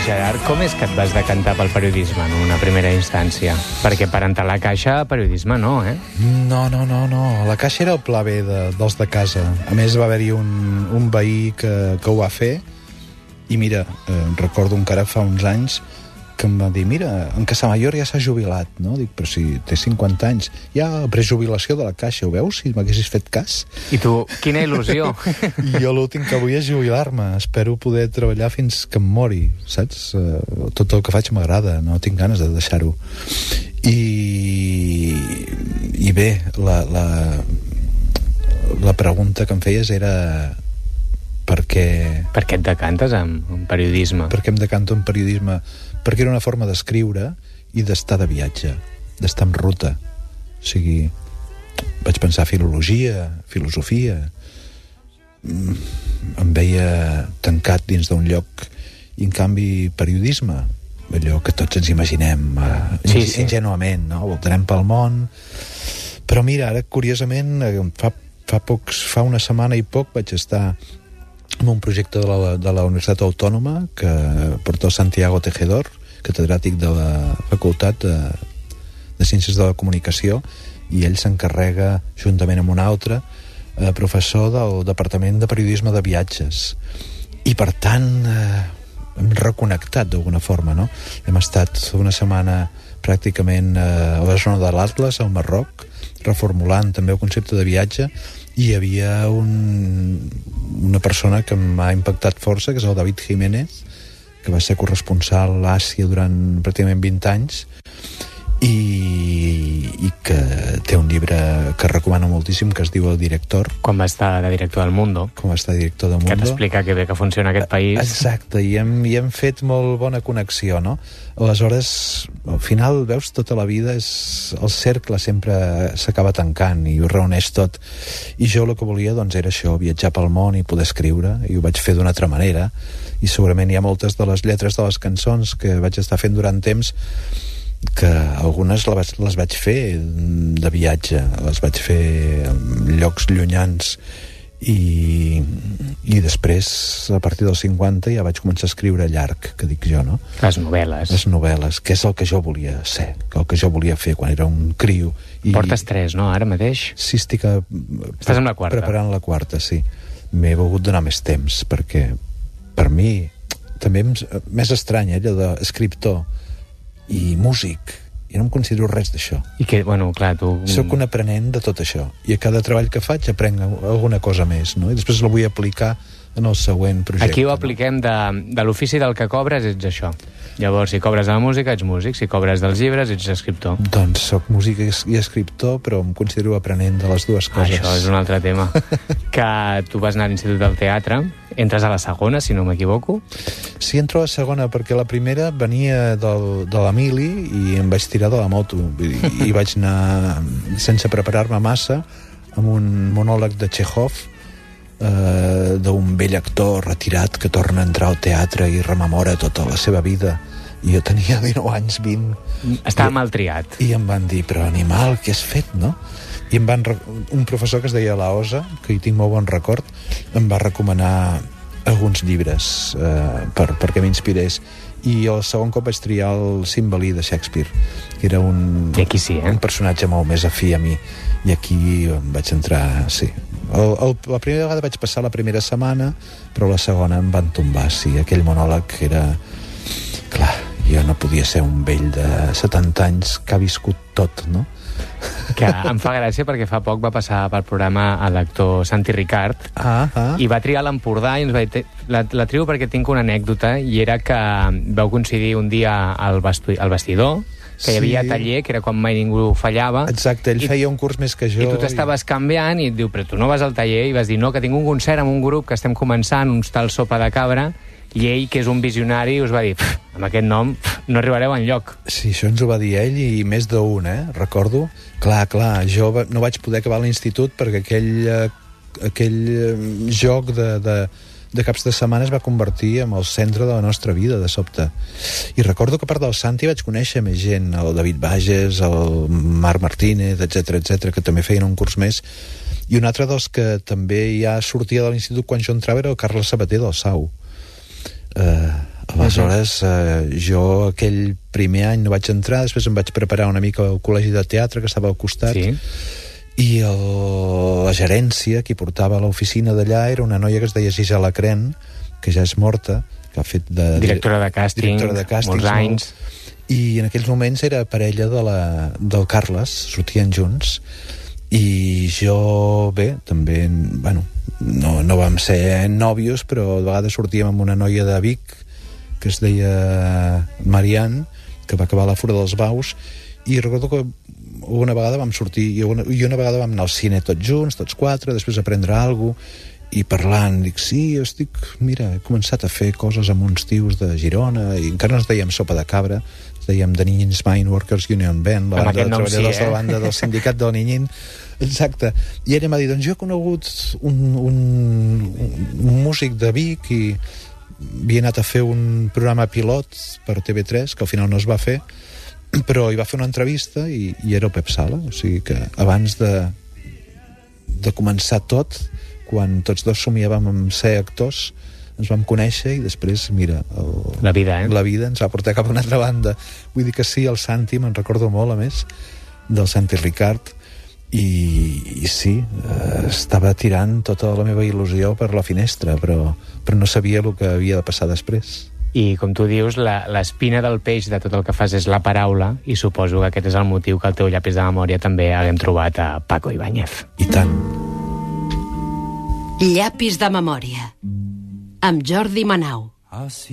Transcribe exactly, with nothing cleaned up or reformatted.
Gerard, com és que et vas decantar pel periodisme en una primera instància? Perquè per entrar a la Caixa, periodisme no, eh? No, no, no, no. La Caixa era el pla B de, dels de casa. A més, va haver-hi un, un veí que, que ho va fer i mira, eh, recordo encara fa uns anys que em va dir, mira, en Casamayor ja s'ha jubilat, no? Dic, però si té cinquanta anys, ja prejubilació de la Caixa, ho veus? Si m'haguessis fet cas. I tu, quina il·lusió! I jo l'últim que vull és jubilar-me. Espero poder treballar fins que em mori, saps? Uh, tot el que faig m'agrada, no tinc ganes de deixar-ho. I, i bé, la, la, la pregunta que em feies era per què... Per què et decantes en, en periodisme? Per què em decanto en periodisme? Perquè era una forma d'escriure i d'estar de viatge, d'estar en ruta. O sigui, vaig pensar filologia, filosofia. Em veia tancat dins d'un lloc i, en canvi, periodisme. Allò que tots ens imaginem eh, sí, sí. ingenuament, no? Voltarem pel món. Però mira, ara, curiosament, fa, fa, pocs, fa una setmana i poc vaig estar en un projecte de la, de la Universitat Autònoma que porta el Santiago Tejedor, catedràtic de la Facultat de, de Ciències de la Comunicació, i ell s'encarrega, juntament amb un altre, eh, professor del Departament de Periodisme de Viatges. I, per tant, eh, hem reconnectat d'alguna forma, no? Hem estat una setmana pràcticament eh, a la zona de l'Atles, al Marroc, reformulant també el concepte de viatge, i hi havia un, una persona que m'ha impactat força, que és el David Jiménez, que va ser corresponsal a Àsia durant pràcticament vint anys, i, i que té un llibre que recomano moltíssim, que es diu El Director. Quan va estar de director del Mundo. Com va estar director del Mundo. Que t'explica que bé que funciona aquest país. Exacte, i hem, i hem fet molt bona connexió, no? Aleshores, al final, veus, tota la vida és... El cercle sempre s'acaba tancant i ho reuneix tot. I jo el que volia, doncs, era això, viatjar pel món i poder escriure, i ho vaig fer d'una altra manera. I segurament hi ha moltes de les lletres de les cançons que vaig estar fent durant temps que algunes les, les vaig fer de viatge, les vaig fer en llocs llunyans i, i després a partir dels cinquanta ja vaig començar a escriure llarg, que dic jo, no? Les novel·les. Les novel·les, que és el que jo volia ser, el que jo volia fer quan era un criu. I... Portes tres, no, ara mateix? Sí, estic a... Estàs amb la quarta? Preparant la quarta, sí. M'he volgut donar més temps, perquè per mi també m'és estrany, allò d'escriptor i músic, jo no em considero res d'això. I que, bueno, clar, tu... Soc un aprenent de tot això, i a cada treball que faig aprenc alguna cosa més, no? I després la vull aplicar en el següent projecte. Aquí ho apliquem de, de l'ofici del que cobres, ets això. Llavors, si cobres de la música, ets músic, si cobres dels llibres, ets escriptor. Doncs soc músic i escriptor, però em considero aprenent de les dues coses. Això és un altre tema. Que tu vas anar a l'Institut del Teatre, entres a la segona, si no m'equivoco. Sí, entro a la segona, perquè la primera venia del, de l'Emili i em vaig tirar de la moto. I, i vaig anar, sense preparar-me massa, amb un monòleg de Chekhov, eh, d'un vell actor retirat que torna a entrar al teatre i rememora tota la seva vida. I jo tenia dinou anys, vint. Estava mal triat. I em van dir, però animal, què has fet, no? I em van, un professor que es deia La Osa, que hi tinc molt bon record, em va recomanar alguns llibres eh, per, perquè m'inspirés. I el segon cop vaig triar el Cymbeline de Shakespeare, que era un, I aquí sí, eh? un personatge molt més afí a mi. I aquí em vaig entrar, sí. El, el, la primera vegada vaig passar la primera setmana, però la segona em van tombar, sí. Aquell monòleg era... Clar, jo no podia ser un vell de setanta anys que ha viscut tot, no? Que em fa gràcia perquè fa poc va passar pel programa a l'actor Santi Ricard ah, ah. i va triar l'Empordà i ens va dir, la, la trio perquè tinc una anècdota i era que vau coincidir un dia al, vestu, al vestidor, que hi havia sí. taller, que era quan mai ningú fallava. Exacte, ell I, feia un curs més que jo. I tu t'estaves i... canviant i et diu, però tu no vas al taller? I vas dir, no, que tinc un concert amb un grup que estem començant, uns tal Sopa de Cabra, i ell, que és un visionari, us va dir, amb aquest nom no arribareu enlloc. Sí, això ens ho va dir ell i més d'un, eh? Recordo. Clar, clar, jo no vaig poder acabar l'institut perquè aquell, aquell joc de, de, de caps de setmana es va convertir en el centre de la nostra vida, de sobte. I recordo que a part del Santi vaig conèixer més gent, el David Bages, el Marc Martínez, etcètera, etcètera, que també feien un curs més. I un altre dels que també ja sortia de l'institut quan jo entrava era el Carles Sabater del Sau. Uh, Aleshores, eh, jo aquell primer any no vaig entrar, després em vaig preparar una mica al col·legi de teatre, que estava al costat, Sí. i el, la gerència, qui portava a l'oficina d'allà, era una noia que es deia Gisela Cren, que ja és morta, que ha fet de... Directora de càsting, directora de càstings, molts anys. I en aquells moments era parella de la, del Carles, sortien junts, i jo, bé, també, bueno, no, no vam ser nòvios, però de vegades sortíem amb una noia de Vic, que es deia Marianne, que va acabar a la Fura dels Baus, i recordo que una vegada vam sortir, i una, i una vegada vam anar al cine tots junts, tots quatre, després a prendre alguna cosa, i parlant, dic, sí, estic, mira, he començat a fer coses amb uns tios de Girona, i encara no ens dèiem Sopa de Cabra, ens dèiem The Ninyins Mine Workers Union Band, la Amb banda de aquest nom sí, treballadors eh? de la banda del sindicat del Ninyin, exacte, i ella m'ha dit, doncs jo he conegut un, un, un músic de Vic i havia anat a fer un programa pilot per T V tres, que al final no es va fer, però hi va fer una entrevista i, i era el Pep Sala, o sigui que abans de, de començar tot, quan tots dos somiàvem en ser actors, ens vam conèixer i després, mira, el, La vida, eh? la vida ens va portar cap a una altra banda. Vull dir que sí, el Santi, me'n recordo molt, a més, del Santi Ricard, i, i sí, eh, estava tirant tota la meva il·lusió per la finestra, però, però no sabia el que havia de passar després. I, com tu dius, la- l'espina del peix de tot el que fas és la paraula, i suposo que aquest és el motiu que el teu llapis de memòria també haguem trobat a Paco Ibáñez. I tant. Llapis de memòria amb Jordi Manau.